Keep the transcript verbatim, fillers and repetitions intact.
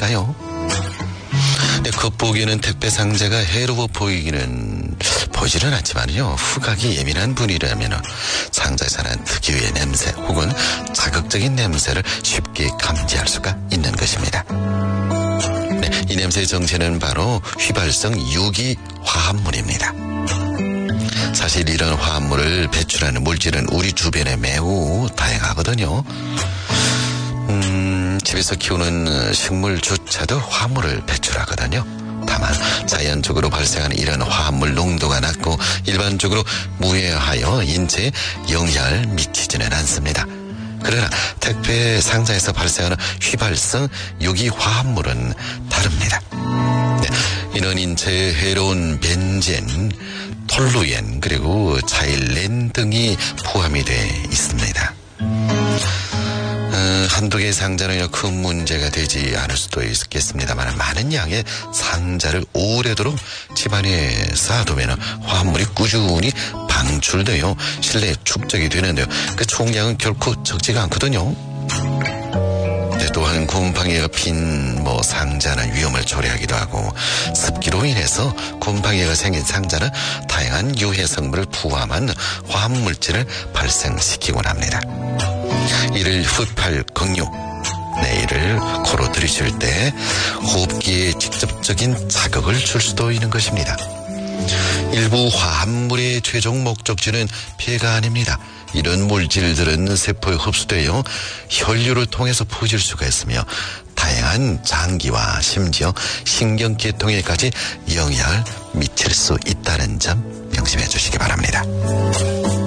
아닐까요? 네, 겉보기에는 택배 상자가 해로워 보이기는 보이지는 않지만요, 후각이 예민한 분이라면 상자에서 나는 특유의 냄새 혹은 자극적인 냄새를 쉽게 감지할 수가 있는 것입니다. 네, 이 냄새의 정체는 바로 휘발성 유기 화합물입니다. 사실 이런 화합물을 배출하는 물질은 우리 주변에 매우 다양하거든요. 음, 집에서 키우는 식물조차도 화합물을 배출하거든요. 다만 자연적으로 발생하는 이런 화합물 농도가 낮고 일반적으로 무해하여 인체에 영향을 미치지는 않습니다. 그러나 택배 상자에서 발생하는 휘발성 유기 화합물은 다릅니다. 네, 이는 인체에 해로운 벤젠, 톨루엔 그리고 자일렌 등이 포함이 돼 있습니다. 어, 한두 개의 상자는 큰 문제가 되지 않을 수도 있겠습니다만 많은 양의 상자를 오래도록 집안에 쌓아두면 화합물이 꾸준히 방출되어 실내에 축적이 되는데요. 그 총량은 결코 적지가 않거든요. 네, 또한 곰팡이가 핀 뭐 상자는 위험을 초래하기도 하고 습기로 인해서 곰팡이가 생긴 상자는 다양한 유해 성분을 포함한 화합물질을 발생시키곤 합니다. 이를 흡혈극류, 네, 이를 코로 들이쉴 때 호흡기에 직접적인 자극을 줄 수도 있는 것입니다. 일부 화합물의 최종 목적지는 폐가 아닙니다. 이런 물질들은 세포에 흡수되어 혈류를 통해서 퍼질 수가 있으며 다양한 장기와 심지어 신경계통에까지 영향을 미칠 수 있다는 점 명심해 주시기 바랍니다.